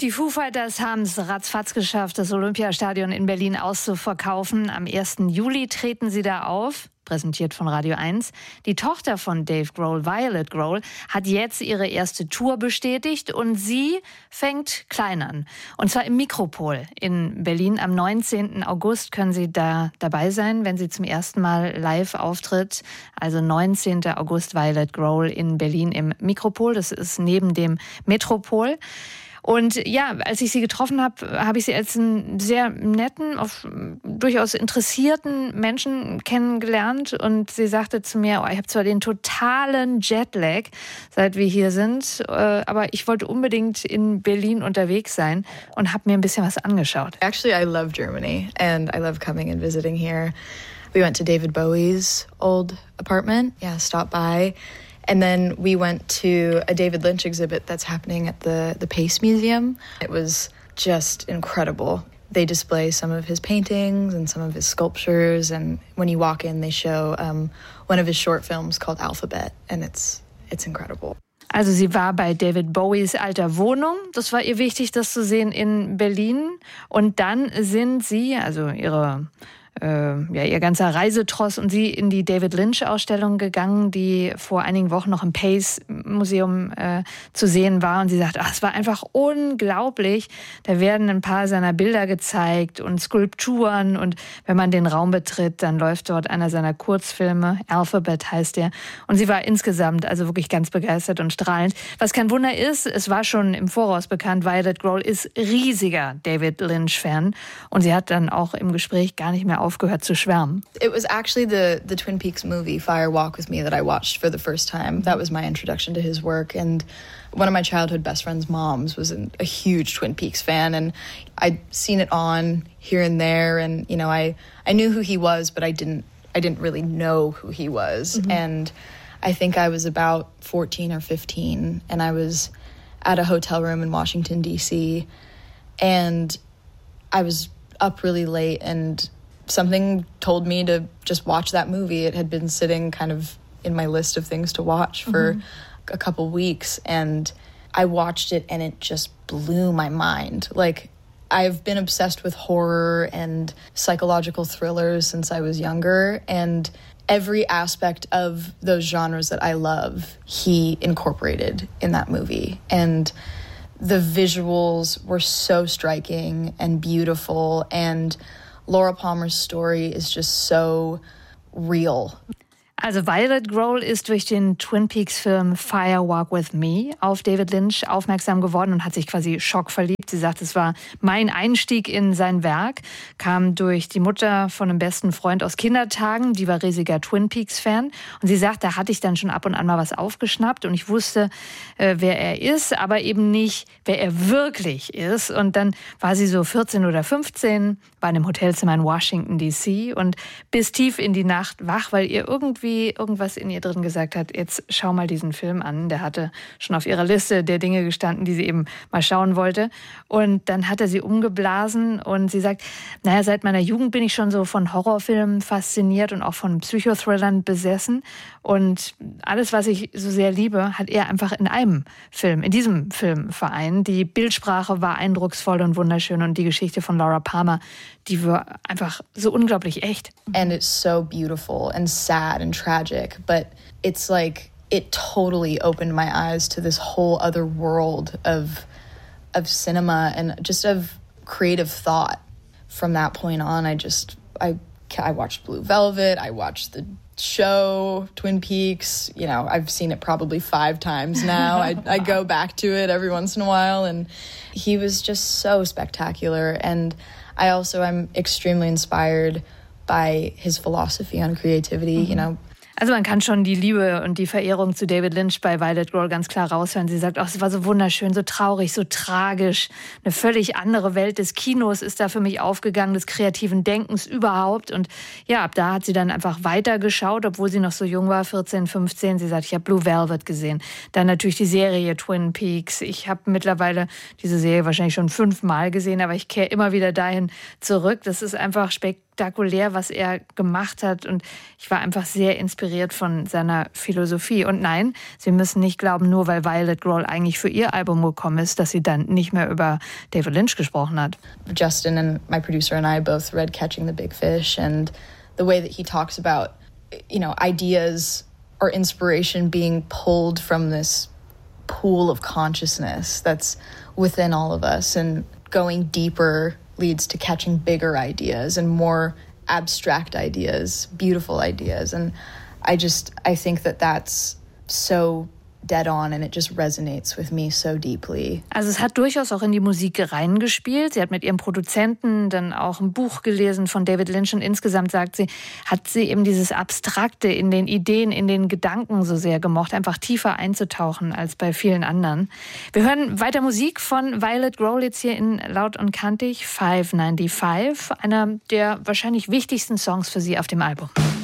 Die Foo Fighters haben es ratzfatz geschafft, das Olympiastadion in Berlin auszuverkaufen. Am 1. Juli treten sie da auf, präsentiert von Radio 1. Die Tochter von Dave Grohl, Violet Grohl, hat jetzt ihre erste Tour bestätigt und sie fängt klein an. Und zwar im Mikropol in Berlin. Am 19. August können Sie da dabei sein, wenn sie zum ersten Mal live auftritt. Also 19. August Violet Grohl in Berlin im Mikropol. Das ist neben dem Metropol. Und ja, als ich sie getroffen habe, habe ich sie als einen sehr netten, durchaus interessierten Menschen kennengelernt. Und sie sagte zu mir, ich habe zwar den totalen Jetlag, seit wir hier sind, aber ich wollte unbedingt in Berlin unterwegs sein und habe mir ein bisschen was angeschaut. Actually, I love Germany and I love coming and visiting here. We went to David Bowie's old apartment. Yeah, stopped by. And then we went to a David Lynch exhibit that's happening at the Pace Museum. It was just incredible. They display some of his paintings and some of his sculptures. And when you walk in, they show one of his short films called Alphabet. And it's incredible. Also sie war bei David Bowies alter Wohnung. Das war ihr wichtig, das zu sehen in Berlin. Und dann sind sie, also ihr ganzer Reisetross und sie in die David Lynch-Ausstellung gegangen, die vor einigen Wochen noch im Pace-Museum zu sehen war. Und sie sagt, es war einfach unglaublich. Da werden ein paar seiner Bilder gezeigt und Skulpturen. Und wenn man den Raum betritt, dann läuft dort einer seiner Kurzfilme. Alphabet heißt der. Und sie war insgesamt also wirklich ganz begeistert und strahlend. Was kein Wunder ist, es war schon im Voraus bekannt, Violet Grohl ist riesiger David Lynch-Fan. Und sie hat dann auch im Gespräch gar nicht mehr aufgehört zu schwärmen. It was actually the Twin Peaks movie, Fire Walk with Me, that I watched for the first time. That was my introduction to his work. And one of my childhood best friend's moms was a huge Twin Peaks fan. And I'd seen it on here and there. And, you know, I knew who he was, but I didn't really know who he was. Mm-hmm. And I think I was about 14 or 15. And I was at a hotel room in Washington, D.C. And I was up really late and something told me to just watch that movie. It had been sitting kind of in my list of things to watch for a couple weeks, and I watched it and it just blew my mind. Like, I've been obsessed with horror and psychological thrillers since I was younger, and every aspect of those genres that I love, he incorporated in that movie. And the visuals were so striking and beautiful, and Laura Palmer's story is just so real. Also Violet Grohl ist durch den Twin Peaks-Film Fire Walk with Me auf David Lynch aufmerksam geworden und hat sich quasi schockverliebt. Sie sagt, es war mein Einstieg in sein Werk, kam durch die Mutter von einem besten Freund aus Kindertagen, die war riesiger Twin Peaks-Fan. Und sie sagt, da hatte ich dann schon ab und an mal was aufgeschnappt und ich wusste, wer er ist, aber eben nicht, wer er wirklich ist. Und dann war sie so 14 oder 15, war in einem Hotelzimmer in Washington, D.C. und bis tief in die Nacht wach, weil ihr irgendwas in ihr drin gesagt hat, jetzt schau mal diesen Film an. Der hatte schon auf ihrer Liste der Dinge gestanden, die sie eben mal schauen wollte. Und dann hat er sie umgeblasen und sie sagt, seit meiner Jugend bin ich schon so von Horrorfilmen fasziniert und auch von Psychothrillern besessen. Und alles, was ich so sehr liebe, hat er einfach in diesem Film vereint. Die Bildsprache war eindrucksvoll und wunderschön und die Geschichte von Laura Palmer, die war einfach so unglaublich echt. And it's so beautiful and sad and tragic, but it's like it totally opened my eyes to this whole other world of cinema and just of creative thought. From that point on, I watched Blue Velvet, I watched the show Twin Peaks, you know, I've seen it probably 5 times now. I go back to it every once in a while, and he was just so spectacular. And I'm extremely inspired by his philosophy on creativity, you know. Also man kann schon die Liebe und die Verehrung zu David Lynch bei Violet Grohl ganz klar raushören. Sie sagt, es war so wunderschön, so traurig, so tragisch. Eine völlig andere Welt des Kinos ist da für mich aufgegangen, des kreativen Denkens überhaupt. Und ja, ab da hat sie dann einfach weitergeschaut, obwohl sie noch so jung war, 14, 15. Sie sagt, ich habe Blue Velvet gesehen. Dann natürlich die Serie Twin Peaks. Ich habe mittlerweile diese Serie wahrscheinlich schon 5-mal gesehen, aber ich kehre immer wieder dahin zurück. Das ist einfach spektakulär. spektakulär, was er gemacht hat. Und ich war einfach sehr inspiriert von seiner Philosophie. Und nein, Sie müssen nicht glauben, nur weil Violet Grohl eigentlich für ihr Album gekommen ist, dass sie dann nicht mehr über David Lynch gesprochen hat. Justin and my producer and I both read Catching the Big Fish, and the way that he talks about, ideas or inspiration being pulled from this pool of consciousness that's within all of us, and going deeper leads to catching bigger ideas and more abstract ideas, beautiful ideas. And I think that that's so dead on and it just resonates with me so deeply. Also es hat durchaus auch in die Musik reingespielt. Sie hat mit ihrem Produzenten dann auch ein Buch gelesen von David Lynch und insgesamt, sagt sie, hat sie eben dieses Abstrakte in den Ideen, in den Gedanken so sehr gemocht, einfach tiefer einzutauchen als bei vielen anderen. Wir hören weiter Musik von Violet Grohl jetzt hier in Laut und Kantig, 595, einer der wahrscheinlich wichtigsten Songs für sie auf dem Album.